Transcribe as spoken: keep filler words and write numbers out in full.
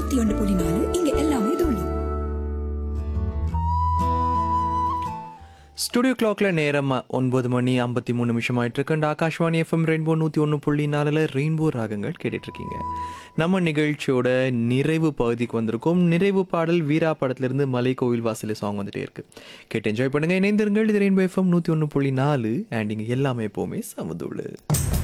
நூத்தி ஒன்று புள்ளி நாலு இங்க எல்லாமே தோழி. ஸ்டுடியோ கிளாக்ல நேரம் ஒன்பது மணி ஐம்பத்தி மூணு நிமிஷம் ஆயிட்டு இருக்கு. ஆகாஷ்வாணி எஃப்எம் ரெயின்போ நூற்றி ஒன்று புள்ளி நாலில் ரெயின்போ ராகங்கள் கேட்டுட்டு இருக்கீங்க. நம்ம நிகழ்ச்சியோட நிறைவு பகுதிக்கு வந்திருக்கோம். நிறைவு பாடல் வீரா படத்திலிருந்து மலை கோவில் வாசல் சாங் வந்துட்டே இருக்கு. கேட்டு என்ஜாய் பண்ணுங்க. இணைந்திருங்கள். இது ரெயின்போ எஃப்எம் நூற்றி ஒன்று புள்ளி நாலு அண்ட் இங்கே எல்லாமே எப்போவுமே சமதுள்ளு.